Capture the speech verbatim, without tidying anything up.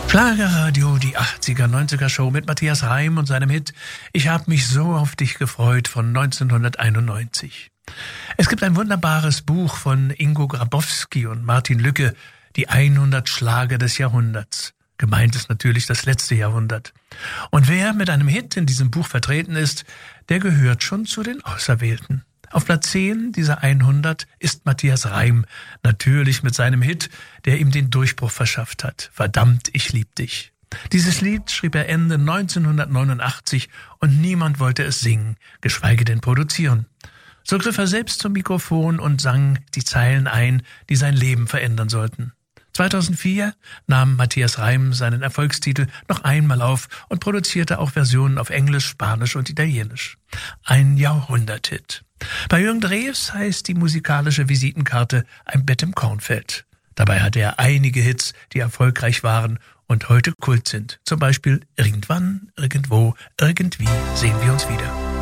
Schlagerradio, die achtziger, neunziger Show mit Matthias Reim und seinem Hit Ich hab mich so auf dich gefreut von neunzehnhunderteinundneunzig. Es gibt ein wunderbares Buch von Ingo Grabowski und Martin Lücke, die hundert Schlager des Jahrhunderts. Gemeint ist natürlich das letzte Jahrhundert. Und wer mit einem Hit in diesem Buch vertreten ist, der gehört schon zu den Auserwählten. Auf Platz zehn dieser hundert ist Matthias Reim, natürlich mit seinem Hit, der ihm den Durchbruch verschafft hat. Verdammt, ich lieb dich. Dieses Lied schrieb er Ende neunzehnhundertneunundachtzig und niemand wollte es singen, geschweige denn produzieren. So griff er selbst zum Mikrofon und sang die Zeilen ein, die sein Leben verändern sollten. zweitausendvier nahm Matthias Reim seinen Erfolgstitel noch einmal auf und produzierte auch Versionen auf Englisch, Spanisch und Italienisch. Ein Jahrhunderthit. Bei Jürgen Drews heißt die musikalische Visitenkarte Ein Bett im Kornfeld. Dabei hatte er einige Hits, die erfolgreich waren und heute Kult sind. Zum Beispiel Irgendwann, Irgendwo, Irgendwie sehen wir uns wieder.